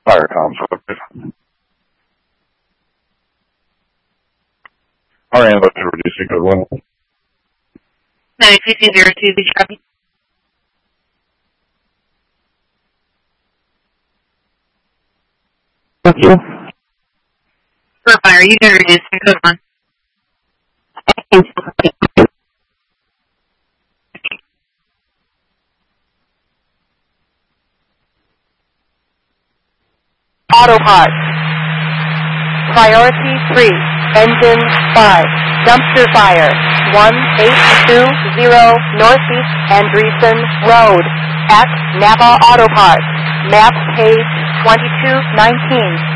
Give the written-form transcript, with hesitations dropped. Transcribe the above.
Fire comms. RN, let's reduce code 1. 95202, please copy. Thank you. For fire, you can reduce code 1. Auto parts. Priority 3. Engine 5. Dumpster fire. 1820 Northeast Andreessen Road. At Napa Auto Parts. Map page 2219.